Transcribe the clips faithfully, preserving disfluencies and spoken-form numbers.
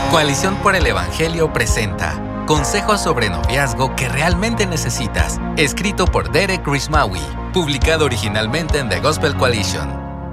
Coalición por el Evangelio presenta Consejos sobre noviazgo que realmente necesitas, escrito por Derek Rismawi, publicado originalmente en The Gospel Coalition.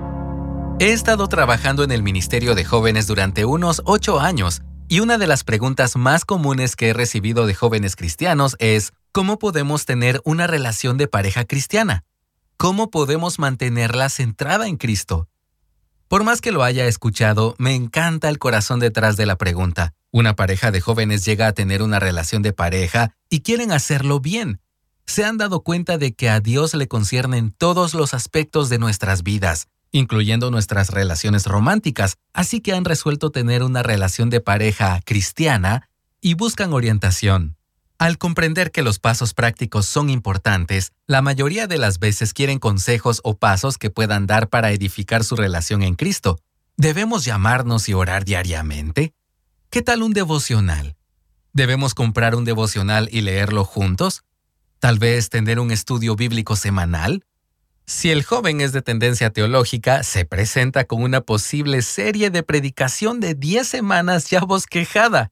He estado trabajando en el ministerio de jóvenes durante unos ocho años y una de las preguntas más comunes que he recibido de jóvenes cristianos es ¿cómo podemos tener una relación de pareja cristiana? ¿Cómo podemos mantenerla centrada en Cristo? Por más que lo haya escuchado, me encanta el corazón detrás de la pregunta. Una pareja de jóvenes llega a tener una relación de pareja y quieren hacerlo bien. Se han dado cuenta de que a Dios le conciernen todos los aspectos de nuestras vidas, incluyendo nuestras relaciones románticas, así que han resuelto tener una relación de pareja cristiana y buscan orientación. Al comprender que los pasos prácticos son importantes, la mayoría de las veces quieren consejos o pasos que puedan dar para edificar su relación en Cristo. ¿Debemos llamarnos y orar diariamente? ¿Qué tal un devocional? ¿Debemos comprar un devocional y leerlo juntos? ¿Tal vez tener un estudio bíblico semanal? Si el joven es de tendencia teológica, se presenta con una posible serie de predicación de diez semanas ya bosquejada.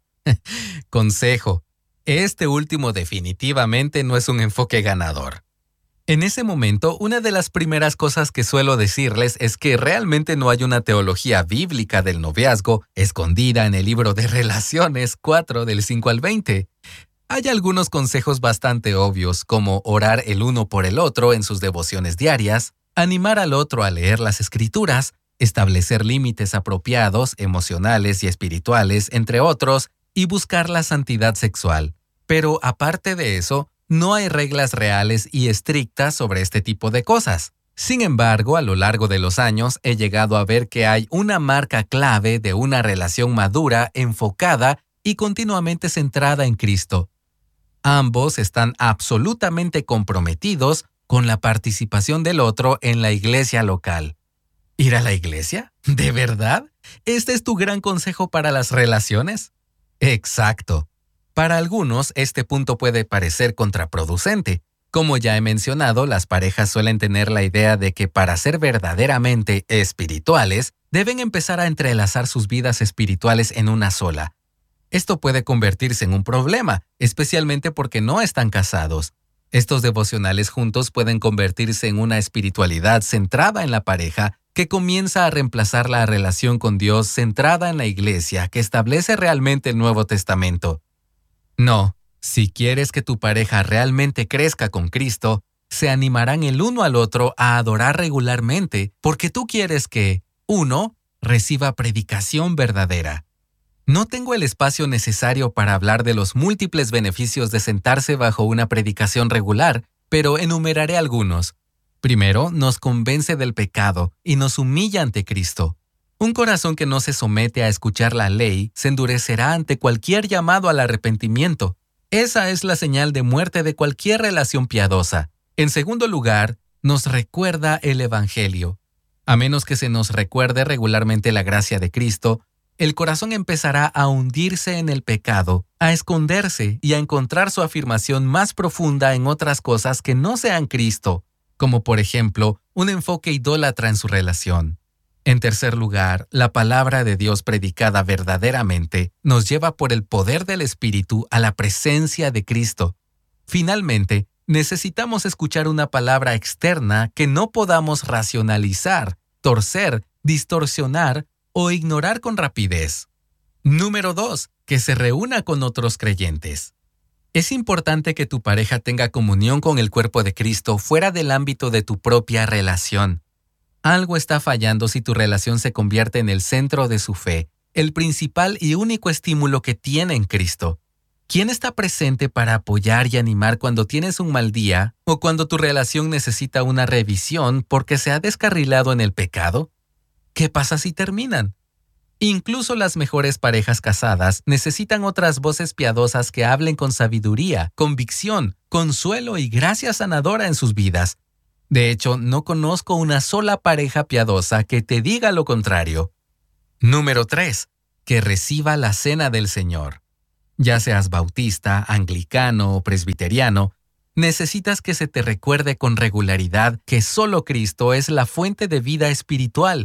Consejo. Este último definitivamente no es un enfoque ganador. En ese momento, una de las primeras cosas que suelo decirles es que realmente no hay una teología bíblica del noviazgo escondida en el libro de Relaciones cuatro del cinco al veinte. Hay algunos consejos bastante obvios, como orar el uno por el otro en sus devociones diarias, animar al otro a leer las Escrituras, establecer límites apropiados, emocionales y espirituales, entre otros, y buscar la santidad sexual. Pero aparte de eso, no hay reglas reales y estrictas sobre este tipo de cosas. Sin embargo, a lo largo de los años he llegado a ver que hay una marca clave de una relación madura, enfocada y continuamente centrada en Cristo. Ambos están absolutamente comprometidos con la participación del otro en la iglesia local. ¿Ir a la iglesia? ¿De verdad? ¿Este es tu gran consejo para las relaciones? Exacto. Para algunos, este punto puede parecer contraproducente. Como ya he mencionado, las parejas suelen tener la idea de que para ser verdaderamente espirituales, deben empezar a entrelazar sus vidas espirituales en una sola. Esto puede convertirse en un problema, especialmente porque no están casados. Estos devocionales juntos pueden convertirse en una espiritualidad centrada en la pareja que comienza a reemplazar la relación con Dios centrada en la iglesia que establece realmente el Nuevo Testamento. No, si quieres que tu pareja realmente crezca con Cristo, se animarán el uno al otro a adorar regularmente porque tú quieres que, uno, reciba predicación verdadera. No tengo el espacio necesario para hablar de los múltiples beneficios de sentarse bajo una predicación regular, pero enumeraré algunos. Primero, nos convence del pecado y nos humilla ante Cristo. Un corazón que no se somete a escuchar la ley se endurecerá ante cualquier llamado al arrepentimiento. Esa es la señal de muerte de cualquier relación piadosa. En segundo lugar, nos recuerda el Evangelio. A menos que se nos recuerde regularmente la gracia de Cristo, el corazón empezará a hundirse en el pecado, a esconderse y a encontrar su afirmación más profunda en otras cosas que no sean Cristo, como por ejemplo, un enfoque idólatra en su relación. En tercer lugar, la palabra de Dios predicada verdaderamente nos lleva por el poder del Espíritu a la presencia de Cristo. Finalmente, necesitamos escuchar una palabra externa que no podamos racionalizar, torcer, distorsionar o ignorar con rapidez. Número dos. Que se reúna con otros creyentes. Es importante que tu pareja tenga comunión con el cuerpo de Cristo fuera del ámbito de tu propia relación. Algo está fallando si tu relación se convierte en el centro de su fe, el principal y único estímulo que tiene en Cristo. ¿Quién está presente para apoyar y animar cuando tienes un mal día o cuando tu relación necesita una revisión porque se ha descarrilado en el pecado? ¿Qué pasa si terminan? Incluso las mejores parejas casadas necesitan otras voces piadosas que hablen con sabiduría, convicción, consuelo y gracia sanadora en sus vidas. De hecho, no conozco una sola pareja piadosa que te diga lo contrario. Número tres. Que reciba la cena del Señor. Ya seas bautista, anglicano o presbiteriano, necesitas que se te recuerde con regularidad que solo Cristo es la fuente de vida espiritual.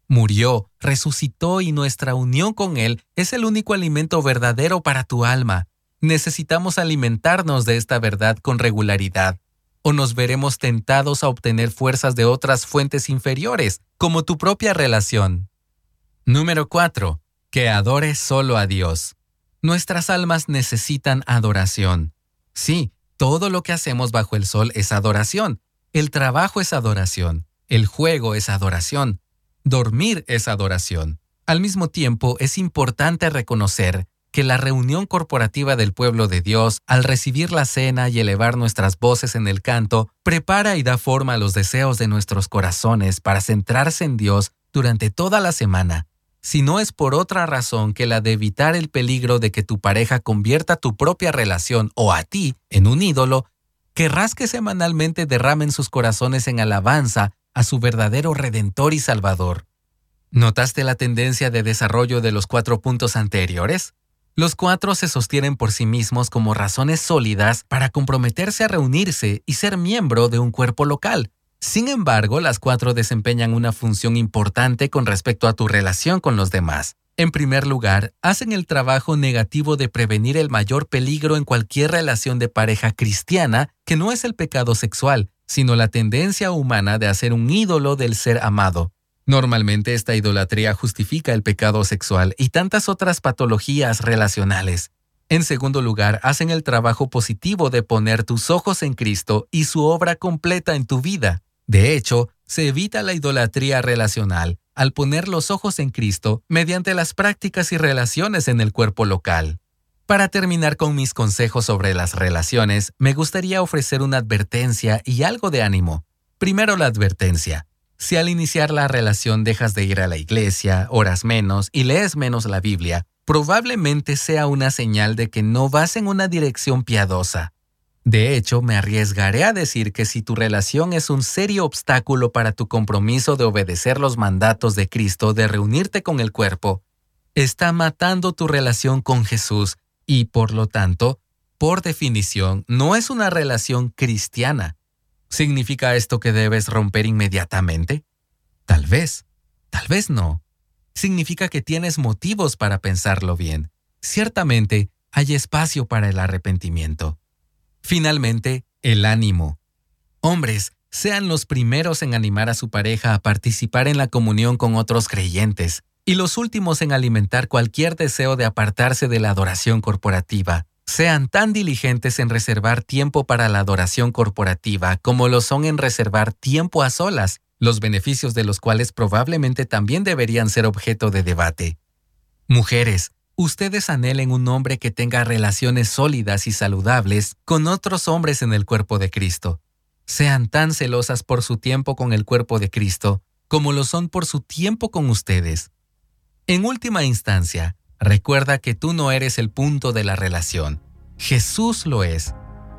Murió, resucitó y nuestra unión con Él es el único alimento verdadero para tu alma. Necesitamos alimentarnos de esta verdad con regularidad, o nos veremos tentados a obtener fuerzas de otras fuentes inferiores, como tu propia relación. Número cuatro. Que adores solo a Dios. Nuestras almas necesitan adoración. Sí, todo lo que hacemos bajo el sol es adoración. El trabajo es adoración. El juego es adoración. Dormir es adoración. Al mismo tiempo, es importante reconocer que la reunión corporativa del pueblo de Dios, al recibir la cena y elevar nuestras voces en el canto, prepara y da forma a los deseos de nuestros corazones para centrarse en Dios durante toda la semana. Si no es por otra razón que la de evitar el peligro de que tu pareja convierta tu propia relación o a ti en un ídolo, querrás que semanalmente derramen sus corazones en alabanza a su verdadero Redentor y Salvador. ¿Notaste la tendencia de desarrollo de los cuatro puntos anteriores? Los cuatro se sostienen por sí mismos como razones sólidas para comprometerse a reunirse y ser miembro de un cuerpo local. Sin embargo, las cuatro desempeñan una función importante con respecto a tu relación con los demás. En primer lugar, hacen el trabajo negativo de prevenir el mayor peligro en cualquier relación de pareja cristiana, que no es el pecado sexual, sino la tendencia humana de hacer un ídolo del ser amado. Normalmente esta idolatría justifica el pecado sexual y tantas otras patologías relacionales. En segundo lugar, hacen el trabajo positivo de poner tus ojos en Cristo y su obra completa en tu vida. De hecho, se evita la idolatría relacional al poner los ojos en Cristo mediante las prácticas y relaciones en el cuerpo local. Para terminar con mis consejos sobre las relaciones, me gustaría ofrecer una advertencia y algo de ánimo. Primero, la advertencia. Si al iniciar la relación dejas de ir a la iglesia, oras menos y lees menos la Biblia, probablemente sea una señal de que no vas en una dirección piadosa. De hecho, me arriesgaré a decir que si tu relación es un serio obstáculo para tu compromiso de obedecer los mandatos de Cristo de reunirte con el cuerpo, está matando tu relación con Jesús y, por lo tanto, por definición, no es una relación cristiana. ¿Significa esto que debes romper inmediatamente? Tal vez, tal vez no. Significa que tienes motivos para pensarlo bien. Ciertamente, hay espacio para el arrepentimiento. Finalmente, el ánimo. Hombres, sean los primeros en animar a su pareja a participar en la comunión con otros creyentes y los últimos en alimentar cualquier deseo de apartarse de la adoración corporativa. Sean tan diligentes en reservar tiempo para la adoración corporativa como lo son en reservar tiempo a solas, los beneficios de los cuales probablemente también deberían ser objeto de debate. Mujeres, ustedes anhelen un hombre que tenga relaciones sólidas y saludables con otros hombres en el cuerpo de Cristo. Sean tan celosas por su tiempo con el cuerpo de Cristo como lo son por su tiempo con ustedes. En última instancia, recuerda que tú no eres el punto de la relación. Jesús lo es.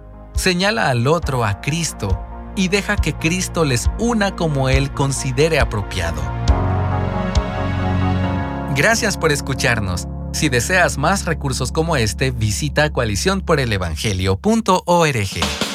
Señala al otro a Cristo y deja que Cristo les una como Él considere apropiado. Gracias por escucharnos. Si deseas más recursos como este, visita coalición por el evangelio punto org.